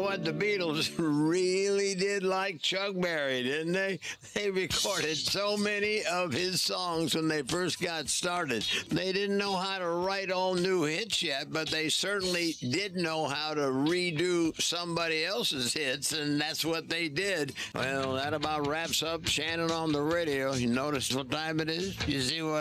what? The Beatles really did like Chuck Berry, didn't they? They recorded so many of his songs when they first got started. They didn't know how to write all new hits yet, but they certainly did know how to redo somebody else's hits, and that's what they did. Well, that about wraps up Shannon on the Radio. You notice what time it is? You see what